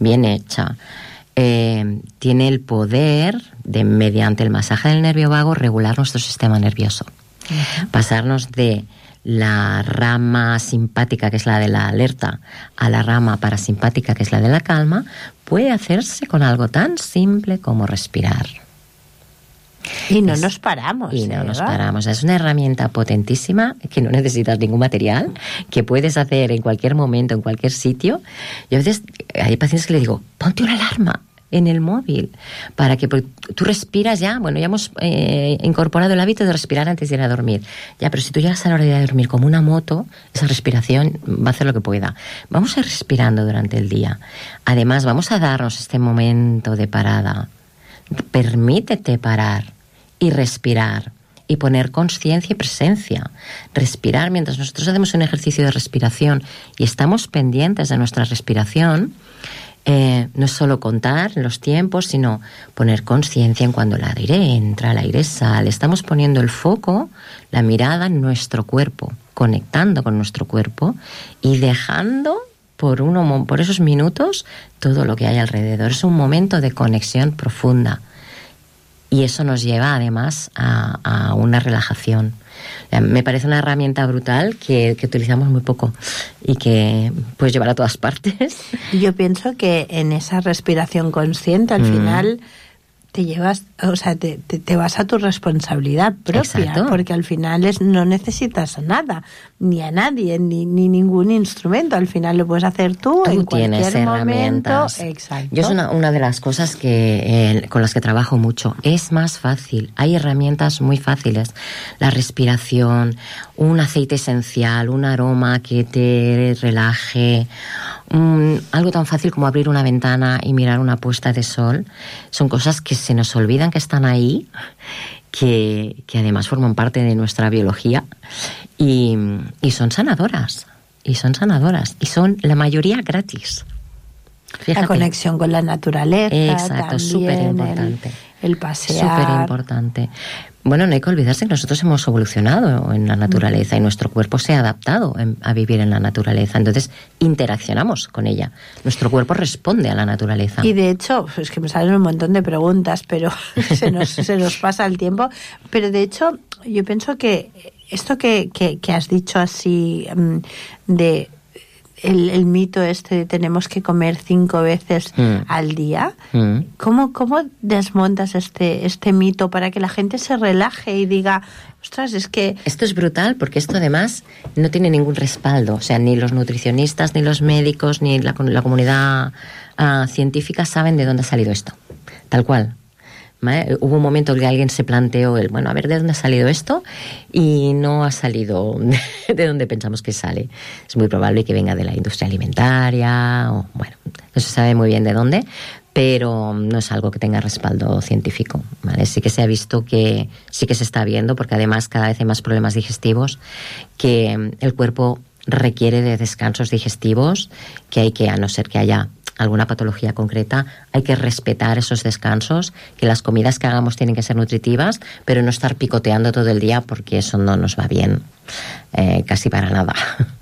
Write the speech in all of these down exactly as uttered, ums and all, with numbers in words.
bien hecha, eh, tiene el poder de, mediante el masaje del nervio vago, regular nuestro sistema nervioso. Uh-huh. Pasarnos de la rama simpática, que es la de la alerta, a la rama parasimpática, que es la de la calma, puede hacerse con algo tan simple como respirar. Y no es, nos paramos. Y no ¿eh, nos paramos. Es una herramienta potentísima que no necesitas ningún material, que puedes hacer en cualquier momento, en cualquier sitio. Y a veces hay pacientes que le digo, ponte una alarma en el móvil, para que tú respiras ya, bueno, ya hemos eh, incorporado el hábito de respirar antes de ir a dormir. Ya, pero si tú llegas a la hora de ir a dormir como una moto, esa respiración va a hacer lo que pueda. Vamos a ir respirando durante el día. Además, vamos a darnos este momento de parada. Permítete parar y respirar y poner conciencia y presencia. Respirar mientras nosotros hacemos un ejercicio de respiración y estamos pendientes de nuestra respiración. Eh, no es solo contar los tiempos, sino poner conciencia en cuando el aire entra, el aire sale. Estamos poniendo el foco, la mirada en nuestro cuerpo, conectando con nuestro cuerpo y dejando por, uno, por esos minutos todo lo que hay alrededor. Es un momento de conexión profunda y eso nos lleva además a, a una relajación. Me parece una herramienta brutal que, que utilizamos muy poco y que puedes llevar a todas partes. Yo pienso que en esa respiración consciente al mm. final te llevas, o sea, te, te, te vas a tu responsabilidad propia. Exacto. Porque al final es, no necesitas nada, ni a nadie, ni, ni ningún instrumento. Al final lo puedes hacer tú, tú en cualquier tienes herramientas. Momento. Exacto. Yo es una, una de las cosas que eh, con las que trabajo mucho. Es más fácil. Hay herramientas muy fáciles. La respiración, un aceite esencial, un aroma que te relaje, um, algo tan fácil como abrir una ventana y mirar una puesta de sol. Son cosas que se nos olvidan que están ahí, que, que además forman parte de nuestra biología y, y son sanadoras, y son sanadoras, y son la mayoría gratis. Fíjate. La conexión con la naturaleza. Exacto, súper importante. El, el pasear. Súper importante. Bueno, no hay que olvidarse que nosotros hemos evolucionado en la naturaleza y nuestro cuerpo se ha adaptado a vivir en la naturaleza. Entonces, interaccionamos con ella. Nuestro cuerpo responde a la naturaleza. Y de hecho, es que me salen un montón de preguntas, pero se nos, se nos pasa el tiempo. Pero de hecho, yo pienso que esto que, que, que has dicho así de... El, el mito este de tenemos que comer cinco veces mm. al día. Mm. ¿Cómo, ¿Cómo desmontas este, este mito para que la gente se relaje y diga, ostras, es que... Esto es brutal porque esto además no tiene ningún respaldo. O sea, ni los nutricionistas, ni los médicos, ni la, la comunidad uh, científica saben de dónde ha salido esto. Tal cual. ¿Vale? Hubo un momento en que alguien se planteó el, bueno, a ver de dónde ha salido esto y no ha salido de donde pensamos que sale. Es muy probable que venga de la industria alimentaria o, bueno, no se sabe muy bien de dónde, pero no es algo que tenga respaldo científico, ¿vale? Sí que se ha visto que sí que se está viendo, porque además cada vez hay más problemas digestivos, que el cuerpo requiere de descansos digestivos, que hay que, a no ser que haya alguna patología concreta, hay que respetar esos descansos, que las comidas que hagamos tienen que ser nutritivas, pero no estar picoteando todo el día porque eso no nos va bien eh, casi para nada.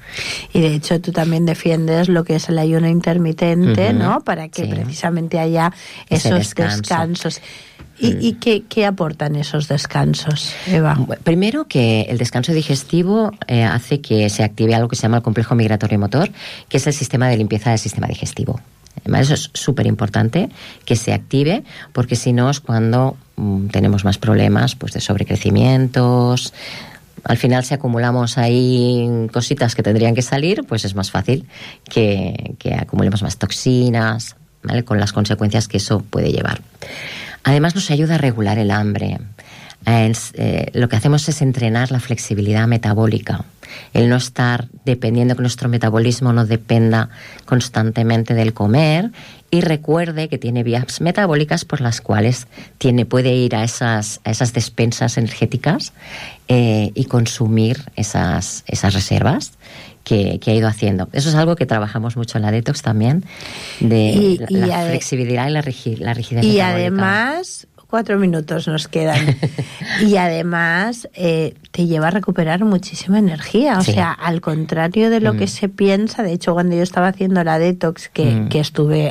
Y de hecho tú también defiendes lo que es el ayuno intermitente, uh-huh. ¿no? Para que sí. precisamente haya esos descanso. descansos. ¿Y, y qué, qué aportan esos descansos, Eva? Primero, que el descanso digestivo eh, hace que se active algo que se llama el complejo migratorio motor, que es el sistema de limpieza del sistema digestivo. Eso es súper importante que se active, porque si no es cuando um, tenemos más problemas pues de sobrecrecimientos. Al final, si acumulamos ahí cositas que tendrían que salir, pues es más fácil que, que acumulemos más toxinas, ¿vale? Con las consecuencias que eso puede llevar. Además, nos ayuda a regular el hambre. Eh, eh, lo que hacemos es entrenar la flexibilidad metabólica, el no estar dependiendo, que nuestro metabolismo no dependa constantemente del comer, y recuerde que tiene vías metabólicas por las cuales tiene, puede ir a esas, a esas despensas energéticas eh, y consumir esas, esas reservas que, que ha ido haciendo. Eso es algo que trabajamos mucho en la detox también, de y, la, y la ade- flexibilidad y la, rigi- la rigidez y metabólica. Además, cuatro minutos nos quedan. Y además eh, te lleva a recuperar muchísima energía. O sí. sea, al contrario de lo mm. que se piensa, de hecho, cuando yo estaba haciendo la detox, que, mm. que estuve